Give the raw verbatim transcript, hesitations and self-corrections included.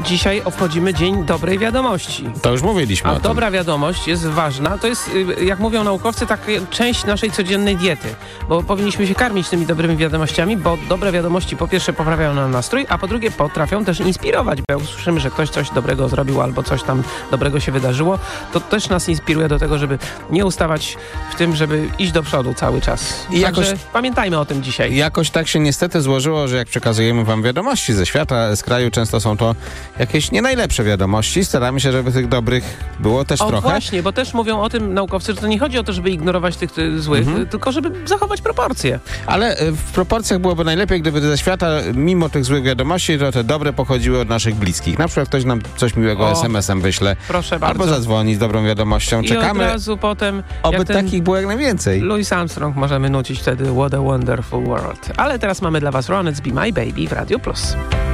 dzisiaj obchodzimy Dzień Dobrej Wiadomości. To już mówiliśmy A o tym. dobra wiadomość jest ważna. To jest, jak mówią naukowcy, taka część naszej codziennej diety. Bo powinniśmy się karmić tymi dobrymi wiadomościami, bo dobre wiadomości po pierwsze poprawiają nam nastrój, a po drugie potrafią też inspirować. Bo jak usłyszymy, że ktoś coś dobrego zrobił albo coś tam dobrego się wydarzyło, to też nas inspiruje do tego, żeby nie ustawać w tym, żeby iść do przodu cały czas. I Także jakoś- pamiętajmy o tym dzisiaj. Jakoś tak się niestety złożyło, że jak przekazujemy wam wiadomości ze świata, z kraju, często są to jakieś nie najlepsze wiadomości. Staramy się, żeby tych dobrych było też O trochę. właśnie, bo też mówią o tym naukowcy, że to nie chodzi o to, żeby ignorować tych y, złych, Mhm. y, tylko żeby zachować proporcje. Ale y, w proporcjach byłoby najlepiej, gdyby ze świata, mimo tych złych wiadomości, to te dobre pochodziły od naszych bliskich. Na przykład ktoś nam coś miłego O, es em esem wyśle, Proszę bardzo. albo zadzwoni z dobrą wiadomością. I Czekamy, od razu potem, oby jak ten takich było jak najwięcej. Louis Armstrong, możemy nucić wtedy What a Wonderful World. Ale teraz mamy dla was Ronet's Be My Baby w Radio Plus.